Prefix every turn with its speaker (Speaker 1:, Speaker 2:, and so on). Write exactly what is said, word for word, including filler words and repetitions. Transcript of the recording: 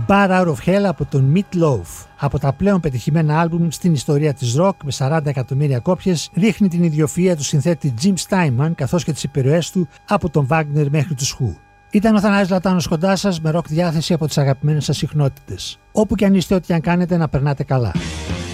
Speaker 1: Bar Out of Hell από τον Meat Loaf. Από τα πλέον πετυχημένα άλμπουμ στην ιστορία της rock με σαράντα εκατομμύρια κόπιες, δείχνει την ιδιοφυΐα του συνθέτη Jim Steinman καθώς και τις επιρροές του από τον Wagner μέχρι τους Who. Ήταν ο Θανάσης Λατάνος κοντά σας με rock διάθεση από τις αγαπημένες σας συχνότητες. Όπου και αν είστε, ό,τι αν κάνετε, να περνάτε καλά.